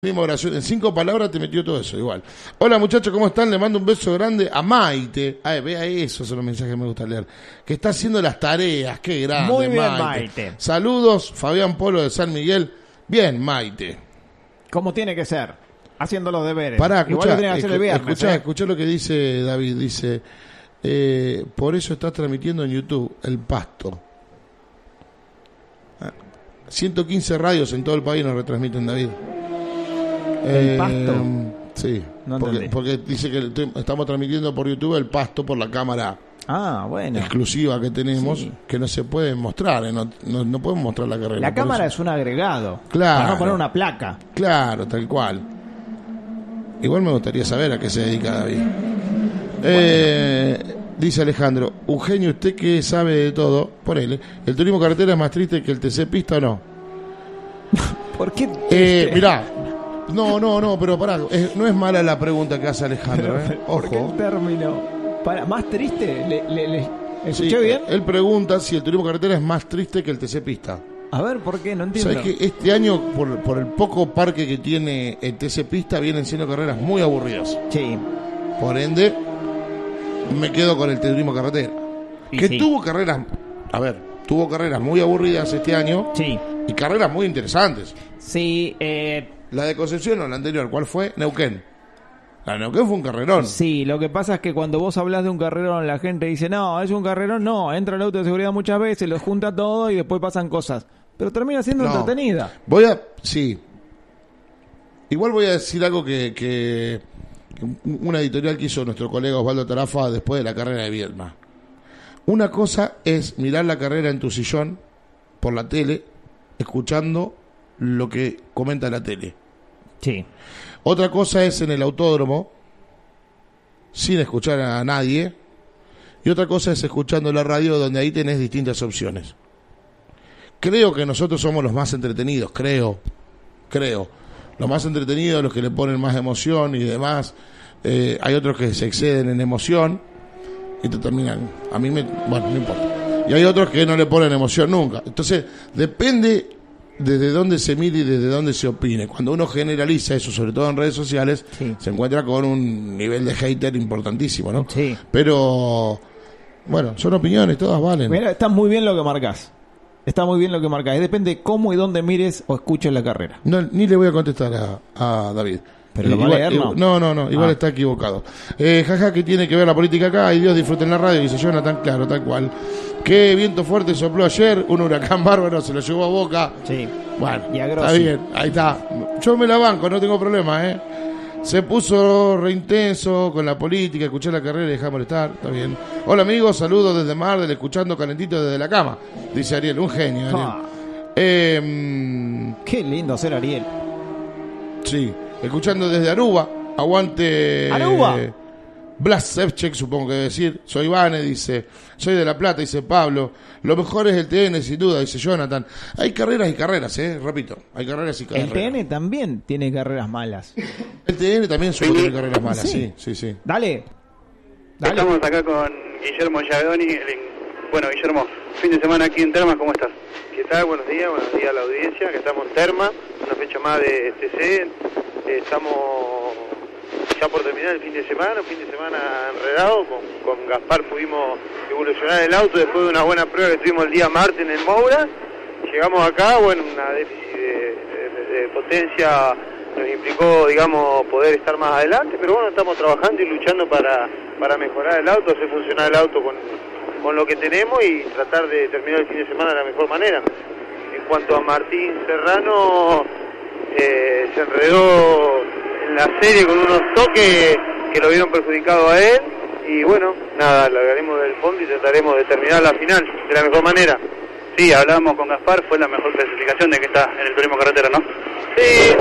Misma oración, en 5 palabras te metió todo eso, igual. Hola muchachos, ¿cómo están? Le mando un beso grande a Maite. Ay, vea eso, son los mensajes que me gusta leer. Que está haciendo las tareas, qué grande. Muy bien, Maite. Saludos, Fabián Polo de San Miguel. Bien, Maite. Como tiene que ser, haciendo los deberes. Pará, escuchá, escuchá lo que dice David. Dice, por eso estás transmitiendo en YouTube El Pasto. 115 radios en todo el país nos retransmiten, David. ¿El Pasto? Sí, no porque dice que estamos transmitiendo por YouTube El Pasto por la cámara bueno. exclusiva que tenemos, sí, que no se puede mostrar, no podemos mostrar la carrera. La cámara es un agregado. Claro. Para no poner una placa. Claro, tal cual. Igual me gustaría saber a qué se dedica David. Dice Alejandro, Eugenio, usted que sabe de todo, ponele, ¿el turismo carretera es más triste que el TC pista o no? ¿Por qué? Mirá, no, pero pará, no es mala la pregunta que hace Alejandro, ¿Por qué el término? ¿Más triste? ¿Le escuché bien? Él pregunta si el turismo carretera es más triste que el TC pista. A ver, ¿por qué? No entiendo. ¿Sabes que este año, por el poco parque que tiene el TC pista, vienen siendo carreras muy aburridas? Sí. Por ende, me quedo con el turismo carretera. Tuvo carreras muy aburridas este año. Sí. Y carreras muy interesantes. Sí, La de Concepción o la anterior, ¿cuál fue? Neuquén. La de Neuquén fue un carrerón. Sí, lo que pasa es que cuando vos hablas de un carrerón, la gente dice, no, es un carrerón, no, entra el auto de seguridad muchas veces, lo junta todo y después pasan cosas. Pero termina siendo entretenida. Sí. Igual voy a decir algo que una editorial que hizo nuestro colega Osvaldo Tarafa después de la carrera de Viedma. Una cosa es mirar la carrera en tu sillón, por la tele, escuchando lo que comenta la tele. Sí. Otra cosa es en el autódromo, sin escuchar a nadie. Y otra cosa es escuchando la radio, donde ahí tenés distintas opciones. Creo que nosotros somos los más entretenidos, creo. Los más entretenidos, los que le ponen más emoción y demás. Hay otros que se exceden en emoción y te terminan. Bueno, no importa. Y hay otros que no le ponen emoción nunca. Entonces, depende desde dónde se mire y desde dónde se opine. Cuando uno generaliza eso, sobre todo en redes sociales, sí, se encuentra con un nivel de hater importantísimo, ¿no? Sí. Pero, bueno, son opiniones, todas valen. Mira, está muy bien lo que marcás. Depende cómo y dónde mires o escuches la carrera. No, ni le voy a contestar a David. Pero lo va a leer, ¿no? No, igual está equivocado. Jaja, ¿qué tiene que ver la política acá? Ay Dios, disfruten la radio, dice Jonathan, claro, tal cual. Qué viento fuerte sopló ayer, un huracán bárbaro, se lo llevó a Boca. Sí. Bueno, y a está bien, ahí está. Yo me la banco, no tengo problema, Se puso reintenso con la política, escuché la carrera y dejá molestar, está bien. Hola amigos, saludos desde Mar del escuchando calentito desde la cama, dice Ariel, un genio, Ariel. Qué lindo ser Ariel. Sí. Escuchando desde Aruba, aguante Aruba. Blas Sevchek, supongo que debe decir. Soy Vane, dice. Soy de La Plata, dice Pablo. Lo mejor es el TN, sin duda, dice Jonathan. Hay carreras y carreras, repito. Hay carreras y carreras. El TN también tiene carreras malas. El TN también suele tener carreras malas, sí. Dale. Estamos acá con Guillermo Giavedoni. Bueno, Guillermo, fin de semana aquí en Termas, ¿cómo estás? ¿Qué tal? Buenos días a la audiencia, que estamos en Terma, una fecha más de TC. Estamos ya por terminar el fin de semana enredado. Con Gaspar pudimos evolucionar el auto después de una buena prueba que tuvimos el día martes en el Moura. Llegamos acá, bueno, una déficit de potencia nos implicó, digamos, poder estar más adelante, pero bueno, estamos trabajando y luchando para mejorar el auto, hacer funcionar el auto con lo que tenemos y tratar de terminar el fin de semana de la mejor manera. En cuanto a Martín Serrano, se enredó en la serie con unos toques que lo vieron perjudicado a él y bueno, nada, largaremos del fondo y trataremos de terminar la final de la mejor manera. Sí, hablábamos con Gaspar, fue la mejor clasificación de que está en el turismo carretera, ¿no? Sí.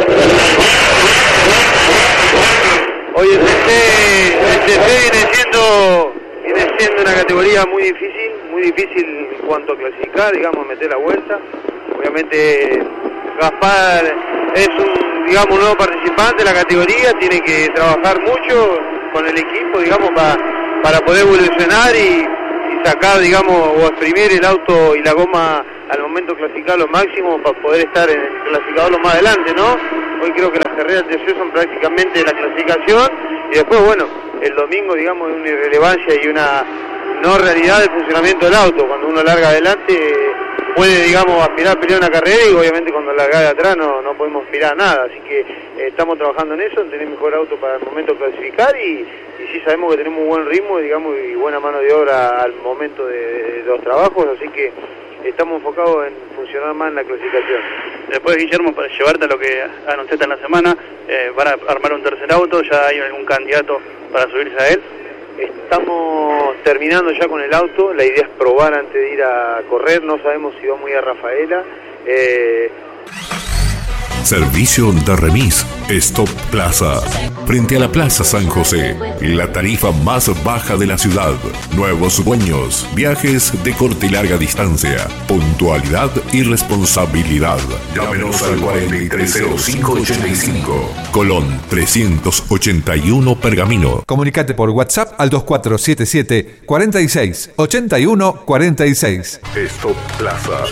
Hoy el TC viene siendo una categoría muy difícil en cuanto a clasificar, digamos, meter la vuelta. Obviamente Gaspar es un nuevo participante de la categoría, tiene que trabajar mucho con el equipo, digamos, para poder evolucionar y sacar, digamos, o exprimir el auto y la goma al momento clasificar lo máximo para poder estar en el clasificador lo más adelante, ¿no? Hoy creo que las carreras de TC son prácticamente la clasificación y después, bueno, el domingo, digamos, hay una irrelevancia y una no realidad del funcionamiento del auto. Cuando uno larga adelante puede, digamos, aspirar a pelear una carrera y obviamente cuando larga de atrás no podemos aspirar a nada. Así que estamos trabajando en eso, en tener mejor auto para el momento de clasificar y sí sabemos que tenemos un buen ritmo, digamos, y buena mano de obra al momento de los trabajos, así que estamos enfocados en funcionar más en la clasificación. Después, Guillermo, para llevarte a lo que anunciaste en la semana, ¿van a armar un tercer auto? ¿Ya hay algún candidato para subirse a él? Estamos terminando ya con el auto, la idea es probar antes de ir a correr, no sabemos si vamos a ir a Rafaela. Servicio de remis Stop Plaza. Frente a la Plaza San José, la tarifa más baja de la ciudad. Nuevos dueños, viajes de corta y larga distancia, puntualidad y responsabilidad. Llámenos al 430585, Colón 381 Pergamino. Comunicate por WhatsApp al 2477 46 81 46. Stop Plaza.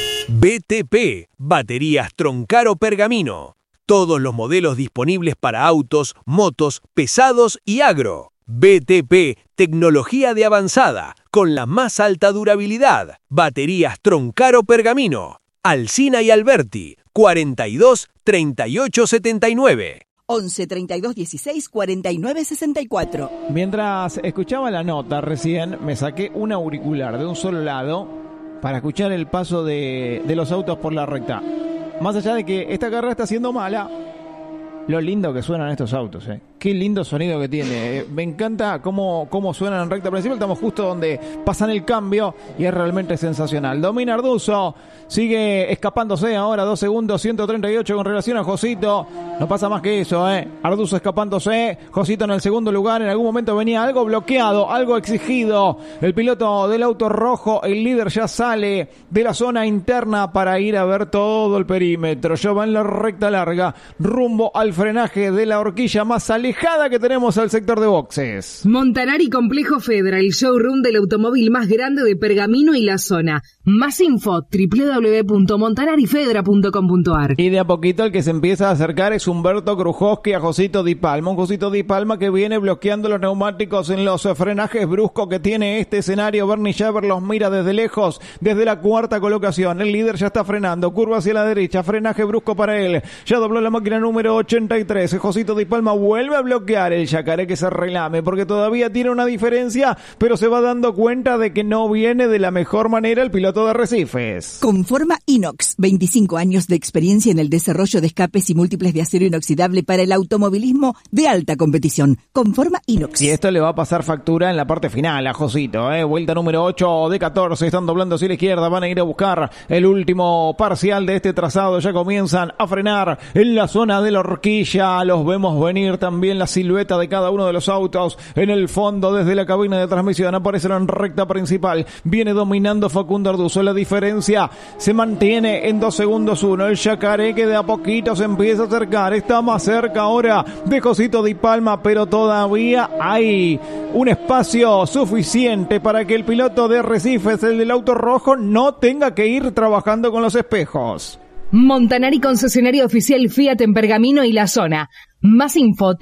BTP, Baterías Troncaro Pergamino. Todos los modelos disponibles para autos, motos, pesados y agro. BTP, tecnología de avanzada, con la más alta durabilidad. Baterías Troncaro Pergamino. Alsina y Alberti, 42 38 79. 11 32 16 49 64. Mientras escuchaba la nota recién, me saqué un auricular de un solo lado para escuchar el paso de los autos por la recta. Más allá de que esta carrera está siendo mala, lo lindo que suenan estos autos, Qué lindo sonido que tiene. Me encanta cómo suenan en recta principal. Estamos justo donde pasan el cambio y es realmente sensacional. Domina Arduzo, sigue escapándose ahora 2 segundos, 138 con relación a Josito. No pasa más que eso, Arduzo escapándose, Josito en el segundo lugar. En algún momento venía algo bloqueado, algo exigido. El piloto del auto rojo, el líder, ya sale de la zona interna para ir a ver todo el perímetro. Ya va en la recta larga, rumbo al frenaje de la horquilla más alejada que tenemos al sector de boxes. Montanari Complejo Fedra, el showroom del automóvil más grande de Pergamino y la zona. Más info, www.montanarifedra.com.ar. Y de a poquito el que se empieza a acercar es Humberto Krujowski a Josito Di Palma. Un Josito Di Palma que viene bloqueando los neumáticos en los frenajes bruscos que tiene este escenario. Bernie Schaefer los mira desde lejos, desde la cuarta colocación. El líder ya está frenando, curva hacia la derecha, frenaje brusco para él. Ya dobló la máquina número 83. Josito Di Palma vuelve a bloquear el yacaré que se relame porque todavía tiene una diferencia, pero se va dando cuenta de que no viene de la mejor manera el piloto de Arrecifes. Conforma Inox, 25 años de experiencia en el desarrollo de escapes y múltiples de acero inoxidable para el automovilismo de alta competición. Conforma Inox. Y esto le va a pasar factura en la parte final a Josito, Vuelta número 8 de 14, están doblando hacia la izquierda, van a ir a buscar el último parcial de este trazado, ya comienzan a frenar en la zona de la horquilla, los vemos venir también la silueta de cada uno de los autos en el fondo desde la cabina de transmisión, aparecen en recta principal, viene dominando Facundo Arduzo, la diferencia se mantiene en 2 segundos 1, el yacaré que de a poquito se empieza a acercar, está más cerca ahora de Josito Di Palma, pero todavía hay un espacio suficiente para que el piloto de Arrecifes, el del auto rojo, no tenga que ir trabajando con los espejos. Montanari, concesionario oficial Fiat en Pergamino y la zona. Más info,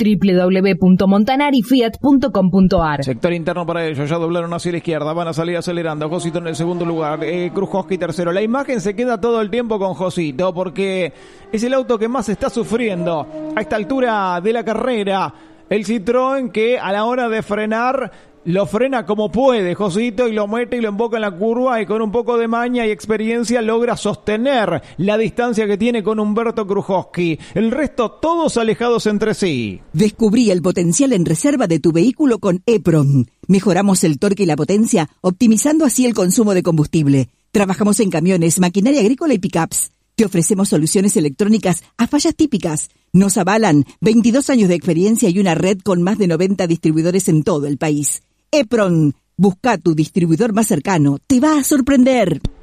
www.montanarifiat.com.ar. Sector interno para ellos, ya doblaron hacia la izquierda, van a salir acelerando. Josito en el segundo lugar, Krujowski tercero. La imagen se queda todo el tiempo con Josito porque es el auto que más está sufriendo a esta altura de la carrera. El Citroën que a la hora de frenar lo frena como puede Josito y lo mete y lo emboca en la curva y con un poco de maña y experiencia logra sostener la distancia que tiene con Humberto Krujowski. El resto todos alejados entre sí. Descubrí el potencial en reserva de tu vehículo con EPRON. Mejoramos el torque y la potencia, optimizando así el consumo de combustible. Trabajamos en camiones, maquinaria agrícola y pickups. Te ofrecemos soluciones electrónicas a fallas típicas. Nos avalan 22 años de experiencia y una red con más de 90 distribuidores en todo el país. EPRON, busca tu distribuidor más cercano, te va a sorprender.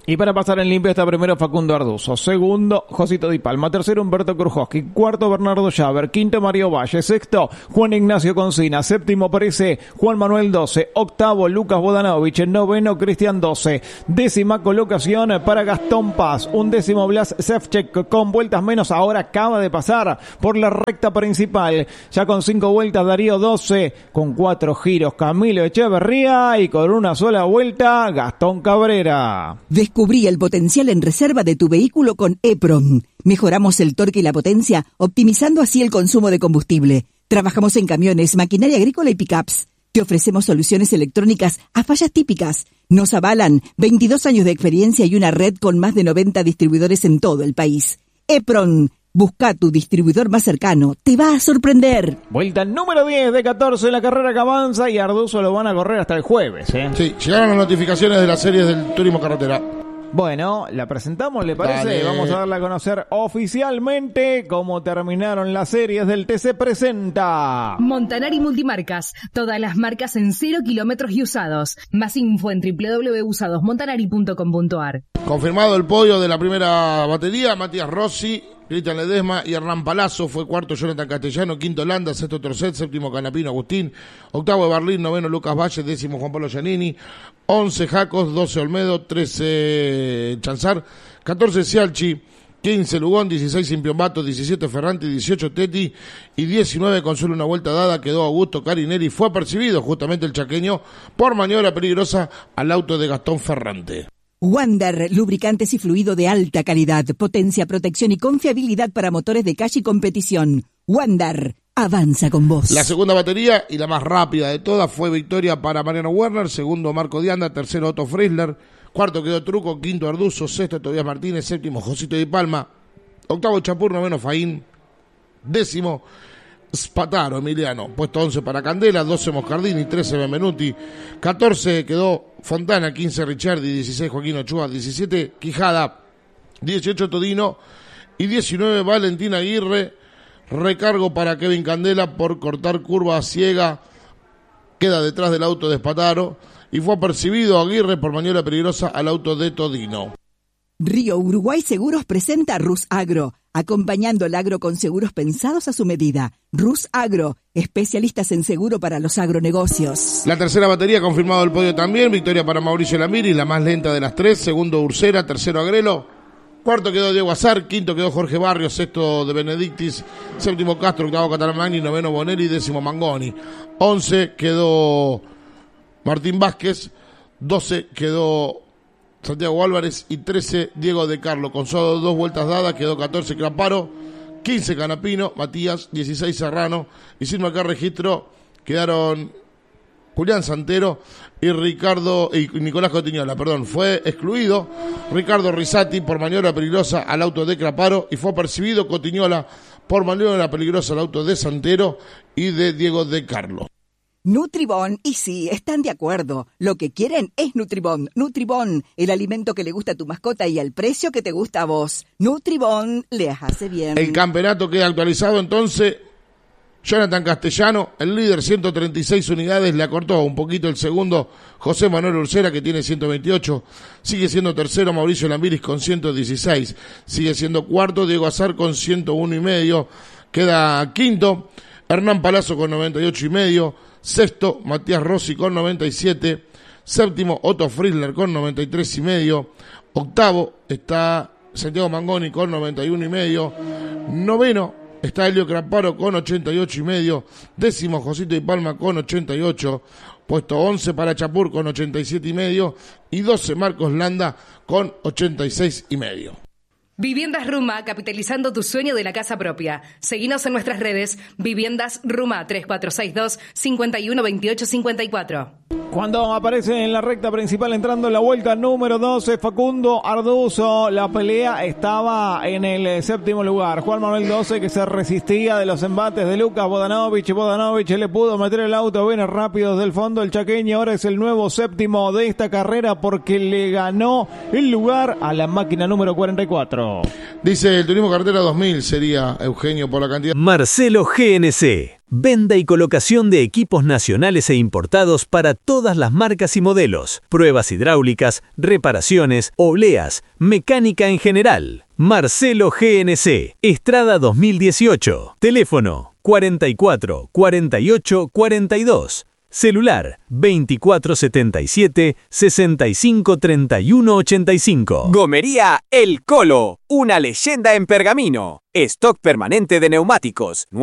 Y para pasar en limpio está primero Facundo Arduzo, segundo Josito Di Palma, tercero Humberto Krujowski, cuarto Bernardo Llaver, quinto Mario Valle, sexto Juan Ignacio Concina, séptimo aparece Juan Manuel 12, octavo Lucas Bodanovich, noveno Cristian 12, décima colocación para Gastón Paz, undécimo Blas Ševčík con vueltas menos, ahora acaba de pasar por la recta principal, ya con 5 vueltas Darío 12, con 4 giros Camilo Echeverría y con una sola vuelta Gastón Cabrera. Descubrí el potencial en reserva de tu vehículo con EPRON. Mejoramos el torque y la potencia, optimizando así el consumo de combustible. Trabajamos en camiones, maquinaria agrícola y pickups. Te ofrecemos soluciones electrónicas a fallas típicas. Nos avalan 22 años de experiencia y una red con más de 90 distribuidores en todo el país. EPRON. Busca tu distribuidor más cercano. Te va a sorprender. Vuelta número 10 de 14 en la carrera que avanza y Arduzo lo van a correr hasta el jueves. Sí, llegaron las notificaciones de las series del Turismo Carretera. Bueno, ¿la presentamos, le parece? Dale. Vamos a darla a conocer oficialmente cómo terminaron las series del TC Presenta. Montanari Multimarcas, todas las marcas en 0 kilómetros y usados. Más info en www.usadosmontanari.com.ar. Confirmado el podio de la primera batería, Matías Rossi, Cristian Ledesma y Hernán Palazzo. Fue cuarto Jonathan Castellano, quinto Landa, sexto Torcet, séptimo Canapino Agustín, octavo Barlín, noveno Lucas Valle, décimo Juan Pablo Giannini, 11 Jacos, 12 Olmedo, 13 Chanzar, 14 Cialchi, 15 Lugón, 16 Impiombato, 17 Ferrante, 18 Teti y 19 con solo una vuelta dada quedó Augusto Carinelli. Fue apercibido justamente el chaqueño por maniobra peligrosa al auto de Gastón Ferrante. Wander, lubricantes y fluido de alta calidad, potencia, protección y confiabilidad para motores de calle y competición. Wander, avanza con vos. La segunda batería y la más rápida de todas fue victoria para Mariano Werner, segundo Marco Dianda, tercero Otto Freisler, cuarto quedó Truco, quinto Arduzo, sexto Tobias Martínez, séptimo Josito Di Palma, octavo Chapur, noveno Faín, décimo Spataro Emiliano, puesto 11 para Candela, 12 Moscardini, 13 Benvenuti, 14 quedó Fontana, 15 Ricciardi, 16 Joaquín Ochoa, 17 Quijada, 18 Todino y 19 Valentín Aguirre. Recargo para Kevin Candela por cortar curva ciega, queda detrás del auto de Spataro y fue apercibido Aguirre por maniobra peligrosa al auto de Todino. Río Uruguay Seguros presenta Rus Agro, acompañando el agro con seguros pensados a su medida. Rus Agro, especialistas en seguro para los agronegocios. La tercera batería, confirmado el podio también, victoria para Mauricio Lamiri, la más lenta de las tres, segundo Ursera, tercero Agrelo, cuarto quedó Diego Azar, quinto quedó Jorge Barrios, sexto de Benedictis, séptimo Castro, octavo Catalamagni, noveno Bonelli, décimo Mangoni, 11 quedó Martín Vázquez, 12 quedó Santiago Álvarez y 13 Diego De Carlo. Con solo 2 vueltas dadas quedó 14 Claparo, 15 Canapino, Matías, 16 Serrano y sin marcar registro quedaron Julián Santero y Nicolás Cotiñola, fue excluido Ricardo Risati por maniobra peligrosa al auto de Claparo y fue apercibido Cotiñola por maniobra peligrosa al auto de Santero y de Diego De Carlo. Nutribón, y sí, están de acuerdo. Lo que quieren es Nutribón. Nutribón, el alimento que le gusta a tu mascota y al precio que te gusta a vos. Nutribón les hace bien. El campeonato queda actualizado entonces. Jonathan Castellano, el líder, 136 unidades, le acortó un poquito el segundo José Manuel Ursera, que tiene 128, sigue siendo tercero Mauricio Lambiris con 116, sigue siendo cuarto Diego Azar con 101,5, queda quinto Hernán Palazzo con 98,5, sexto Matías Rossi con 97, séptimo Otto Freisler con 93,5, octavo está Santiago Mangoni con 91,5, noveno está Helio Claparo con 88,5, décimo Josito Di Palma con 88, puesto 11 para Chapur con 87,5 y 12 Marcos Landa con 86,5. Viviendas Ruma, capitalizando tu sueño de la casa propia. Seguinos en nuestras redes, Viviendas Ruma 3462-512854. Cuando aparece en la recta principal entrando en la vuelta número 12, Facundo Arduzo, la pelea estaba en el séptimo lugar. Juan Manuel 12 que se resistía de los embates de Lucas Bodanovich. Bodanovich le pudo meter el auto, viene rápido desde el fondo. El chaqueño ahora es el nuevo séptimo de esta carrera porque le ganó el lugar a la máquina número 44. Claro. Dice, el turismo carretera 2000 sería, Eugenio, por la cantidad. Marcelo GNC. Venta y colocación de equipos nacionales e importados para todas las marcas y modelos. Pruebas hidráulicas, reparaciones, obleas, mecánica en general. Marcelo GNC. Estrada 2018. Teléfono 44 48 42. Celular 2477 65 31 85. Gomería El Colo, una leyenda en Pergamino. Stock permanente de neumáticos.